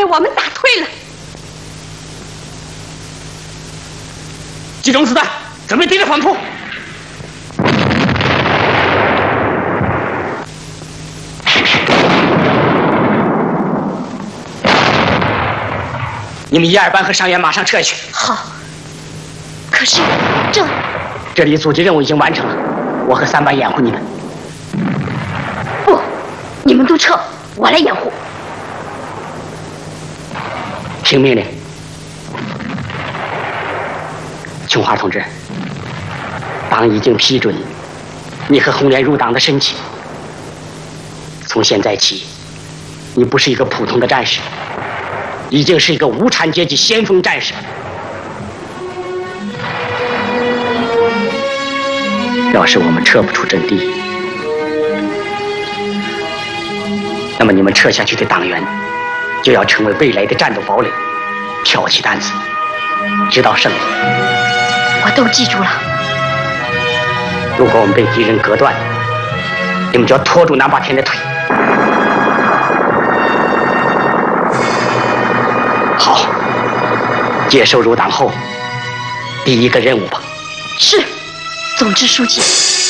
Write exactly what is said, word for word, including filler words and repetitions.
被我们打退了。 集中子弹，准备对着反扑。你们一二班和上元马上撤去。 好。可是这这里阻击任务已经完成了，我和三班掩护你们。 不，你们都撤，我来掩护。 听命令。琼花同志，党已经批准你和红莲入党的申请。从现在起，你不是一个普通的战士，已经是一个无产阶级先锋战士。要是我们撤不出阵地，那么你们撤下去的党员就要成为未来的战斗堡垒，挑起担子，直到胜利。 我都记住了。 如果我们被敌人隔断，你们就要拖住南霸天的腿。好，接受入党后第一个任务吧。 是，总支书记。